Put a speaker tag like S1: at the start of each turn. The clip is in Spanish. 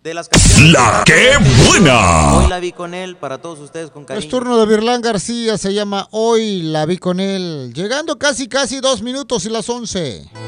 S1: de las canciones.
S2: ¡La qué buena!
S1: Hoy la vi con él, para todos ustedes con cariño.
S3: Es turno de Virlán García, se llama Hoy la vi con él. Llegando casi 2 minutos y las 11.